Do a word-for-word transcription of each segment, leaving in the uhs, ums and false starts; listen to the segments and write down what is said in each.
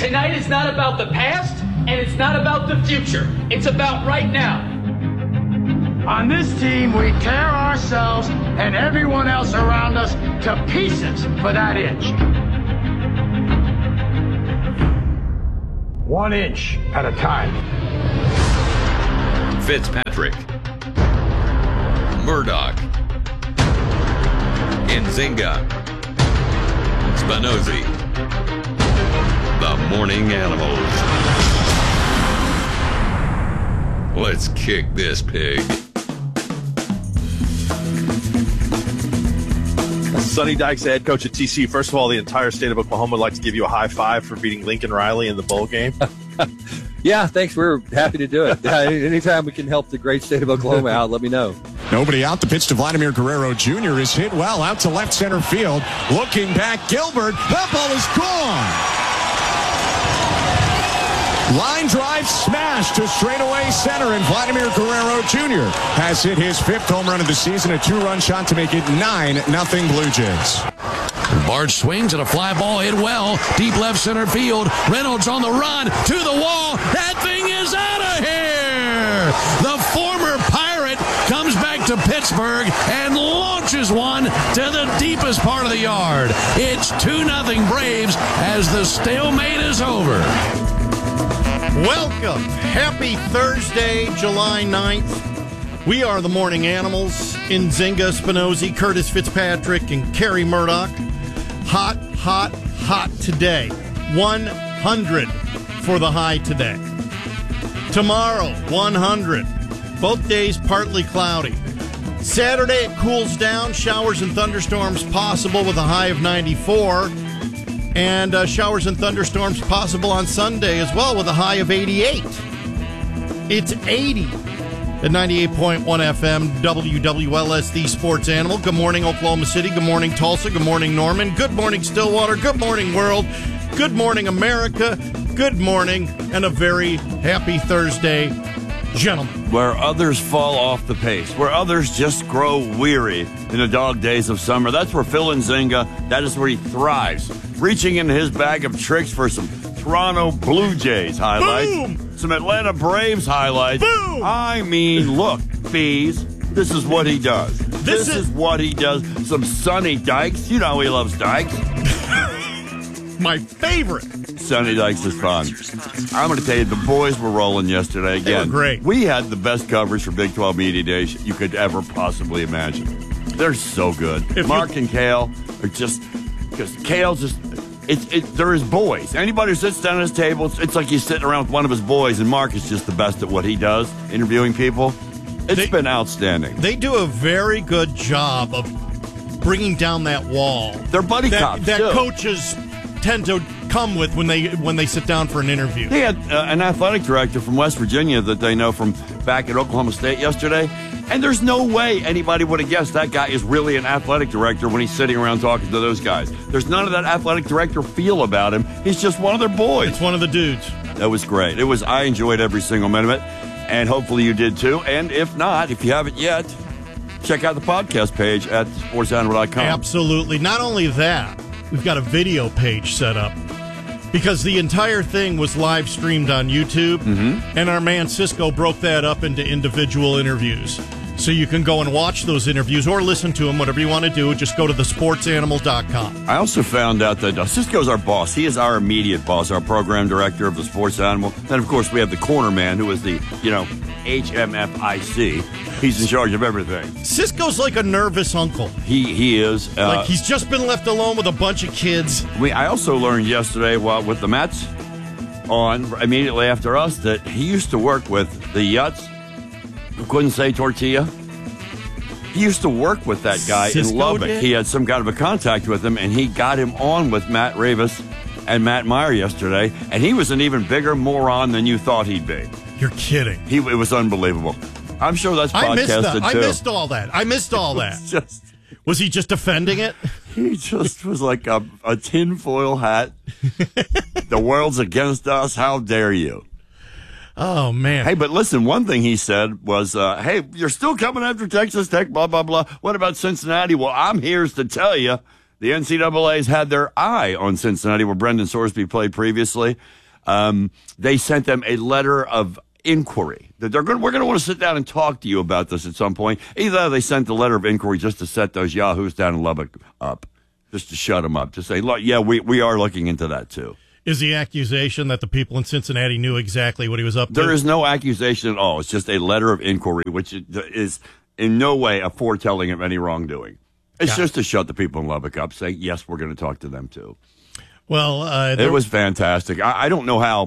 Tonight is not about the past, and it's not about the future. It's about right now. On this team, we tear ourselves and everyone else around us to pieces for that inch. One inch at a time. Fitzpatrick, Murdoch, Nzinga, Spinozzi, the Morning Animals. Let's kick this pig. Sonny Dykes, head coach at T C U. First of all, the entire state of Oklahoma would like to give you a high five for beating Lincoln Riley in the bowl game. Yeah, thanks. We're happy to do it. Anytime we can help the great state of Oklahoma out, let me know. Nobody out. The pitch to Vladimir Guerrero Junior is hit well out to left center field. Looking back, Gilbert. That ball is gone. Line drive smash to straightaway center, and Vladimir Guerrero Junior has hit his fifth home run of the season, a two-run shot to make it nine nothing Blue Jays. Barge swings and a fly ball hit well. Deep left center field. Reynolds on the run to the wall. That thing is out of here. The former Pirate comes back to Pittsburgh and launches one to the deepest part of the yard. It's two nothing Braves as the stalemate is over. Welcome. Happy Thursday, July ninth. We are the Morning Animals. Nzinga, Spinozzi, Curtis Fitzpatrick, and Kerry Murdoch. Hot, hot, hot today. one hundred for the high today. Tomorrow, one hundred. Both days partly cloudy. Saturday, it cools down. Showers and thunderstorms possible with a high of ninety-four. And uh, showers and thunderstorms possible on Sunday as well with a high of eighty-eight. It's eighty at ninety-eight point one F M, W W L S, the Sports Animal. Good morning, Oklahoma City. Good morning, Tulsa. Good morning, Norman. Good morning, Stillwater. Good morning, world. Good morning, America. Good morning, and a very happy Thursday, gentlemen. Where others fall off the pace, where others just grow weary in the dog days of summer, that's where Phil Nzinga, that is where he thrives. Reaching into his bag of tricks for some Toronto Blue Jays highlights. Boom! Some Atlanta Braves highlights. Boom! I mean, look, Bees, this is what he does. This, this is... is what he does. Some Sonny Dykes. You know he loves Dykes. My favorite. Sonny Dykes is fun. I'm going to tell you, the boys were rolling yesterday again. They were great. We had the best coverage for Big twelve Media Days you could ever possibly imagine. They're so good. If Mark you... and Kale are just, because Kale's just, it's it, they're his boys. Anybody who sits down at his table, it's, it's like he's sitting around with one of his boys, and Mark is just the best at what he does, interviewing people. It's they, been outstanding. They do a very good job of bringing down that wall. They're buddy that, cops, That too. coaches tend to come with when they when they sit down for an interview. They had uh, an athletic director from West Virginia that they know from back at Oklahoma State yesterday, and there's no way anybody would have guessed that guy is really an athletic director when he's sitting around talking to those guys. There's none of that athletic director feel about him. He's just one of their boys. It's one of the dudes. That was great. It was. I enjoyed every single minute of it, and hopefully you did too. And if not, if you haven't yet, check out the podcast page at sports animal dot com. Absolutely. Not only that, we've got a video page set up because the entire thing was live streamed on YouTube, mm-hmm. and our man Cisco broke that up into individual interviews. So you can go and watch those interviews or listen to them, whatever you want to do. Just go to the sports animal dot com. I also found out that uh, Cisco's our boss. He is our immediate boss, our program director of the Sports Animal. Then, of course, we have the corner man, who is the, you know, H M F I C. He's in charge of everything. Cisco's like a nervous uncle. He he is. Uh, like he's just been left alone with a bunch of kids. We I also learned yesterday while with the Mets on immediately after us that he used to work with the Yuts who couldn't say tortilla. He used to work with that guy Cisco in Lubbock. did? He had some kind of a contact with him, and he got him on with Matt Ravis and Matt Meyer yesterday, and he was an even bigger moron than you thought he'd be. You're kidding. He It was unbelievable. I'm sure that's podcasted, I missed that. too. I missed all that. I missed all that. Was, just, was he just defending it? He just was like a, a tinfoil hat. The world's against us. How dare you? Oh, man. Hey, but listen, one thing he said was, uh, hey, you're still coming after Texas Tech, blah, blah, blah. What about Cincinnati? Well, I'm here to tell you The N C double A's had their eye on Cincinnati, where Brendan Sorsby played previously. Um, they sent them a letter of inquiry that they're going. We're going to want to sit down and talk to you about this at some point. Either they sent the letter of inquiry just to set those yahoos down in Lubbock up, just to shut them up, to say, look, yeah, we we are looking into that too. Is the accusation that the people in Cincinnati knew exactly what he was up to? There is no accusation at all. It's just a letter of inquiry, which is in no way a foretelling of any wrongdoing. It's Got just to shut the people in Lubbock up, say, yes, we're going to talk to them too. Well, uh, there- it was fantastic. I, I don't know how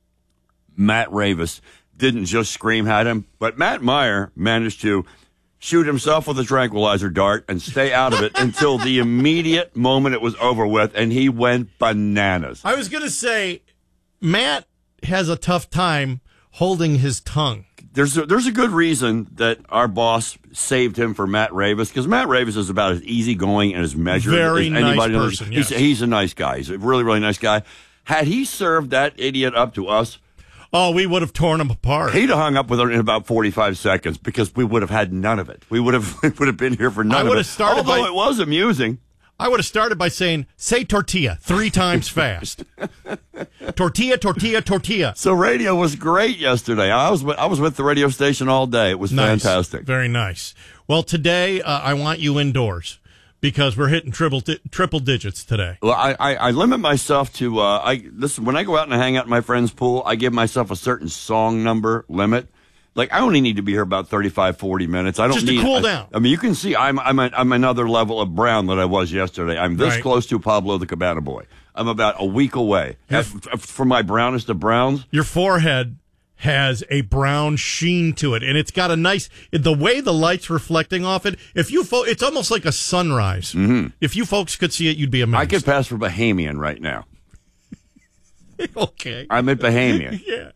Matt Ravis didn't just scream at him, but Matt Meyer managed to shoot himself with a tranquilizer dart and stay out of it until the immediate moment it was over with, and he went bananas. I was going to say, Matt has a tough time holding his tongue. There's a, there's a good reason that our boss saved him for Matt Ravis, because Matt Ravis is about as easygoing and as measured Very as anybody. nice knows. person, He's, yes. he's a nice guy. He's a really, really nice guy. Had he served that idiot up to us, oh, we would have torn him apart. He'd have hung up with her in about forty-five seconds, because we would have had none of it. We would have we would have been here for none I of would it. have started Although by- it was amusing. I would have started by saying, say tortilla three times fast. Tortilla, tortilla, tortilla. So radio was great yesterday. I was with, I was with the radio station all day. It was Nice. fantastic. Very nice. Well, today uh, I want you indoors because we're hitting triple di- triple digits today. Well, I, I, I limit myself to uh, I listen when I go out and hang out in my friend's pool. I give myself a certain song number limit. Like, I only need to be here about thirty-five, forty minutes. I don't Just to need cool I, down. I mean, you can see I'm I'm a, I'm another level of brown than I was yesterday. I'm this Right. close to Pablo the Cabana Boy. I'm about a week away Yes. F- f- from my brownest of browns. Your forehead has a brown sheen to it, and it's got a nice the way the light's reflecting off it. If you fo- it's almost like a sunrise. Mm-hmm. If you folks could see it, you'd be amazed. I could pass for Bahamian right now. Okay. I'm at Bahamian. Yeah.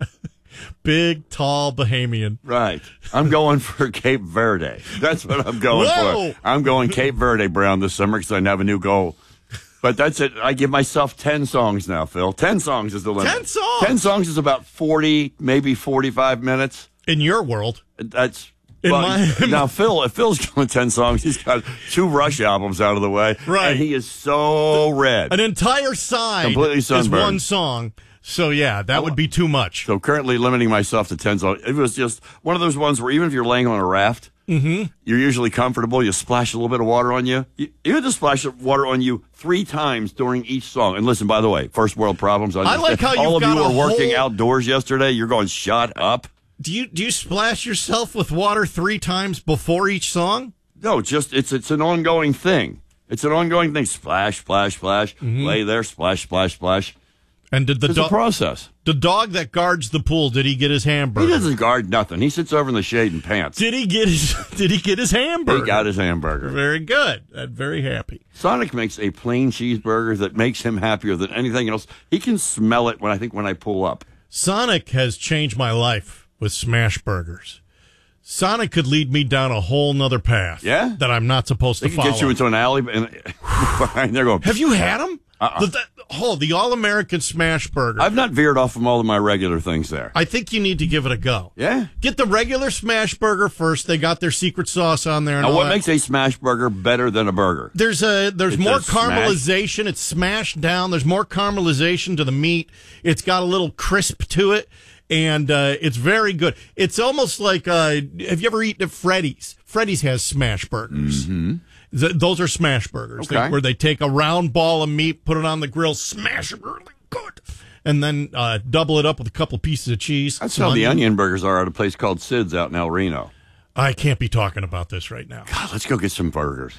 Big, tall Bahamian. Right. I'm going for Cape Verde. That's what I'm going Whoa! for. I'm going Cape Verde brown this summer because I have a new goal. But that's it. I give myself ten songs now, Phil. ten songs is the limit. ten songs? ten songs is about forty, maybe forty-five minutes. In your world. That's... In but my- now, Phil, if Phil's going ten songs, he's got two Rush albums out of the way. Right. And he is so red. An entire side Completely is sunburned. one song. So, yeah, that would be too much. So currently limiting myself to ten songs. It was just one of those ones where even if you're laying on a raft, Mm-hmm. you're usually comfortable. You splash a little bit of water on you. You, you had to splash water on you three times during each song. And listen, by the way, first world problems. I like how all you've of you got are a working whole- outdoors yesterday. You're going, shut up. Do you do you splash yourself with water three times before each song? No, just it's it's an ongoing thing. It's an ongoing thing. Splash, splash, splash. Mm-hmm. Lay there, splash, splash, splash. And did the It's a dog process. the dog that guards the pool, did he get his hamburger? He doesn't guard nothing. He sits over in the shade and pants. Did he get his did he get his hamburger? He got his hamburger. Very good. I'm very happy. Sonic makes a plain cheeseburger that makes him happier than anything else. He can smell it when I think when I pull up. Sonic has changed my life with smash burgers. Sonic could lead me down a whole nother path. Yeah? That I'm not supposed They to can follow. get you into an alley and behind there going. Have you had them? Uh-uh. The, the, oh, the All-American Smash Burger. I've not veered off from all of my regular things there. I think you need to give it a go. Yeah. Get the regular Smash Burger first. They got their secret sauce on there. And Now, all what that. makes a smash burger better than a burger? There's a there's It's more a smash. caramelization. It's smashed down. There's more caramelization to the meat. It's got a little crisp to it, and uh, it's very good. It's almost like uh, have you ever eaten at Freddy's? Freddy's has smash burgers. Mm-hmm. Th- those are smash burgers Okay. they, where they take a round ball of meat, put it on the grill, smash it really good, and then uh, double it up with a couple pieces of cheese. That's some how the onion. onion burgers are at a place called Sid's out in El Reno. I can't be talking about this right now. God, let's go get some burgers.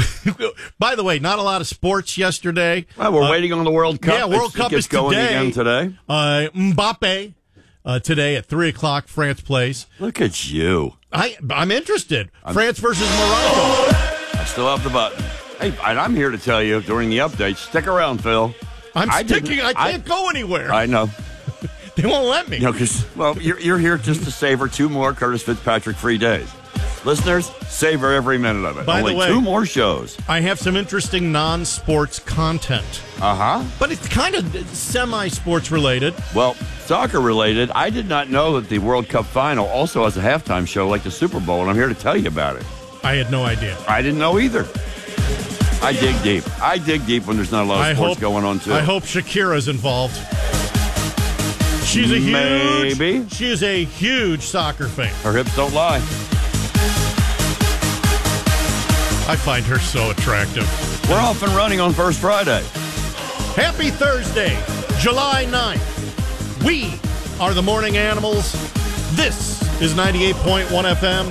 By the way, not a lot of sports yesterday. Well, we're Uh, waiting on the World Cup. Yeah, World It's- Cup it gets is going today. again today. Uh, Mbappe uh, today at three o'clock. France plays. Look at you. I I'm interested. France versus Morocco. I still have the button. Hey, and I'm here to tell you during the update, stick around, Phil. I'm I didn't- sticking. I can't go anywhere. I know. They won't let me. You know, because, well, you're, you're here just to savor two more Curtis Fitzpatrick free days. Listeners, savor every minute of it. By the Only way- two more shows. I have some interesting non-sports content, Uh-huh. but it's kind of semi-sports related. Well, soccer related, I did not know that the World Cup final also has a halftime show like the Super Bowl, and I'm here to tell you about it. I had no idea. I didn't know either. I dig deep. I dig deep when there's not a lot of I sports hope, going on, too. I hope Shakira's involved. She's a huge, Maybe. She is a huge soccer fan. Her hips don't lie. I find her so attractive. We're off and running on First Friday. Happy Thursday, July ninth. We are the Morning Animals. This is ninety-eight point one F M.